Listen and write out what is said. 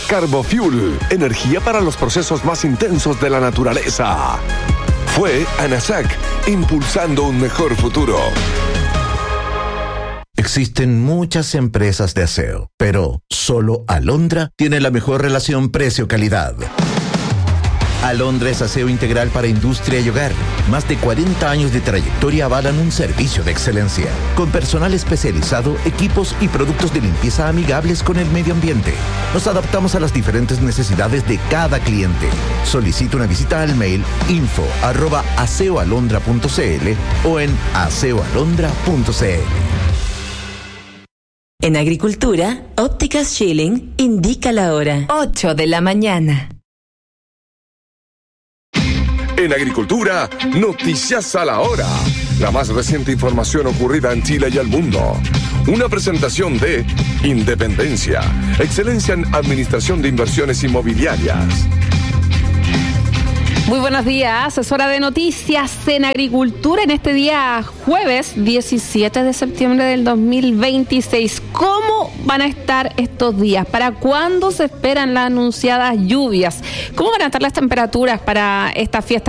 Carbofuel, energía para los procesos más intensos de la naturaleza. Fue ANASAC, impulsando un mejor futuro. Existen muchas empresas de aseo, pero solo Alondra tiene la mejor relación precio-calidad. Alondra es aseo integral para industria y hogar. Más de 40 años de trayectoria avalan un servicio de excelencia, con personal especializado, equipos y productos de limpieza amigables con el medio ambiente. Nos adaptamos a las diferentes necesidades de cada cliente. Solicita una visita al mail info@aseoalondra.cl o en aseoalondra.cl. En Agricultura, Ópticas Schilling indica la hora. 8 de la mañana. En Agricultura, noticias a la hora. La más reciente información ocurrida en Chile y el mundo. Una presentación de Independencia, excelencia en administración de inversiones inmobiliarias. Muy buenos días, es hora de noticias en Agricultura en este día jueves 17 de septiembre del 2026. ¿Cómo van a estar estos días? ¿Para cuándo se esperan las anunciadas lluvias? ¿Cómo van a estar las temperaturas para esta fiesta